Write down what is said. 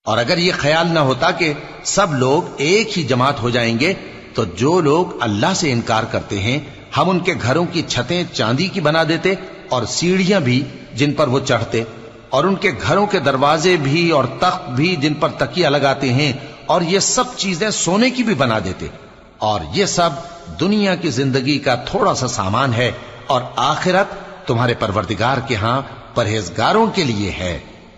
और अगर ये ख्याल न होता कि सब लोग एक ही जमात हो जाएंगे, तो जो लोग अल्लाह से इनकार करते हैं हम उनके घरों की छतें चांदी की बना देते और सीढ़ियां भी जिन पर वो चढ़ते, और उनके घरों के दरवाजे भी और तख्त भी जिन पर तकिया लगाते हैं, और ये सब चीजें सोने की भी बना देते। और ये सब दुनिया की जिंदगी का थोड़ा सा सामान है, और आखिरत तुम्हारे परवरदिगार के हां परहेजगारों के लिए है।